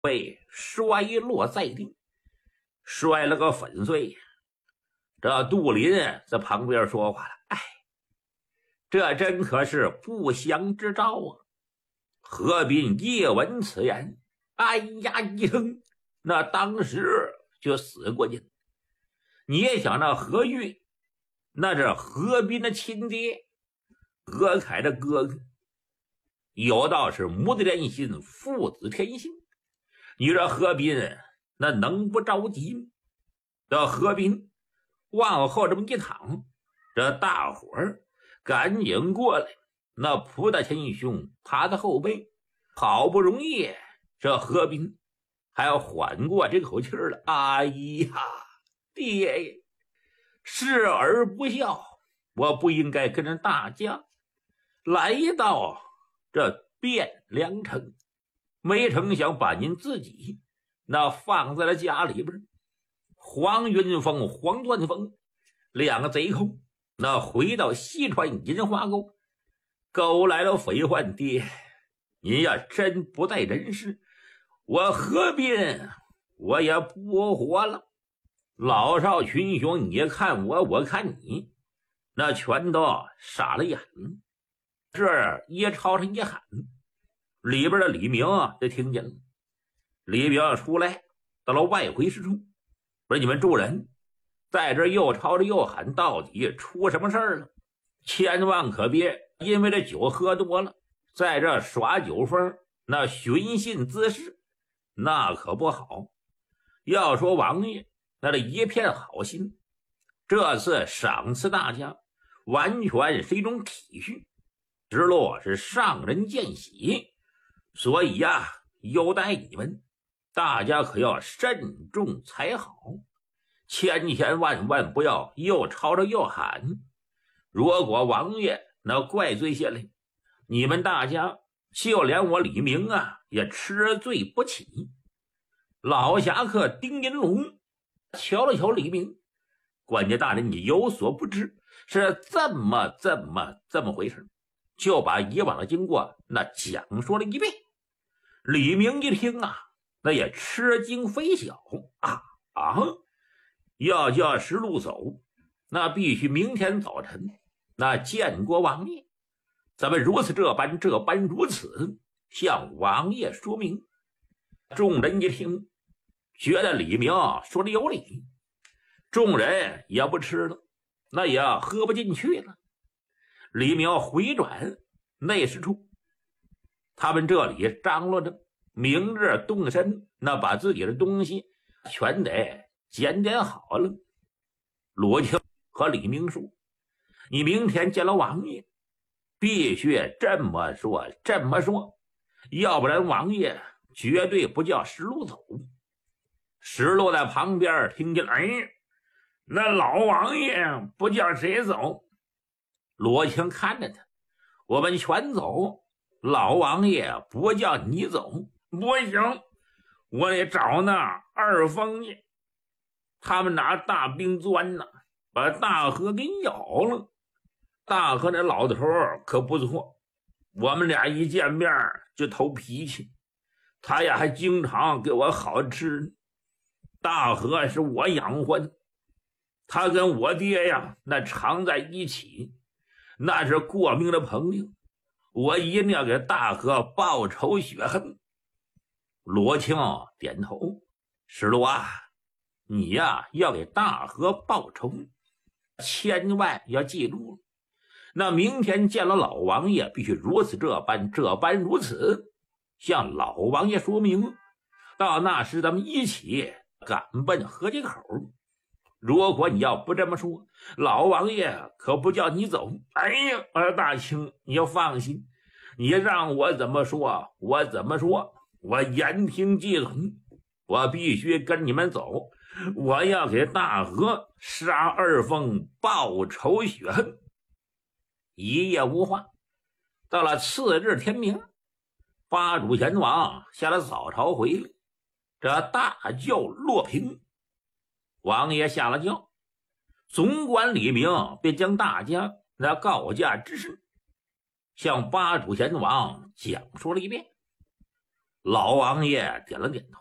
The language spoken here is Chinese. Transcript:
被摔落在地，摔了个粉碎。这杜林在旁边说话了：“哎，这真可是不祥之兆啊！”何斌一闻此言，哎呀一声，那当时就死过去了。你也想那何玉，那是何斌的亲爹，何凯的哥哥，有道是母子连心，父子天心。你这何斌那能不着急吗？这何斌往后这么一躺，这大伙儿赶紧过来，那扑打前胸，趴在后背，好不容易这何斌还要缓过这口气了。哎呀，爹呀，视而不孝，我不应该跟着大家来到这汴梁城，没成想把您自己那放在了家里边。黄云峰、黄钻峰两个贼寇那回到西川银花沟，勾来了匪患。爹，您呀真不在人世，我何必我也不活了。老少群雄，你看我，我看你，那全都傻了眼了。这一朝上一喊，里边的李明就听见了。李明出来到了外回事处，不是你们众人在这又吵着又喊，到底出什么事儿了？千万可别因为这酒喝多了，在这耍酒疯，那寻衅滋事，那可不好。要说王爷那一片好心，这次赏赐大家完全是一种体恤，之路是上人见喜，所以呀，优待你们，大家可要慎重才好，千千万万不要又吵着又喊。如果王爷那怪罪下来，你们大家就连我李明也吃罪不起。老侠客丁银龙瞧了瞧李明，管家大人，你有所不知，是这么回事，就把以往的经过那讲说了一遍。李明一听那也吃惊非小要叫石路走，那必须明天早晨那见过王爷，咱们如此这般如此向王爷说明。众人一听，觉得李明说的有理，众人也不吃了，那也喝不进去了。李明回转内室处，他们这里张罗着明日动身，那把自己的东西全得检点好了。罗庆和李明说，你明天见了王爷必须这么说，要不然王爷绝对不叫石路走。石路在旁边听见，哎，那老王爷不叫谁走？罗庆看着他，我们全走，老王爷不叫你走。不行，我得找那二凤爷，他们拿大冰钻把大河给咬了。大河那老头可不错，我们俩一见面就投脾气，他呀还经常给我好吃。大河是我养活的，他跟我爹呀那常在一起，那是过命的朋友，我一定要给大河报仇雪恨。罗庆点头，石路你呀要给大河报仇，千万要记住了。那明天见了老王爷，必须如此这般如此，向老王爷说明。到那时咱们一起赶奔河街口。如果你要不这么说，老王爷可不叫你走。哎呀，大清，你要放心，你让我怎么说我怎么说，我言听计从，我必须跟你们走，我要给大河杀二凤报仇雪恨。一夜无话，到了次日天明，八主贤王下了早朝回来，这大轿落平，王爷下了轿，总管李明便将大家那告假之事向八主贤王讲述了一遍。 老王爷点了点头。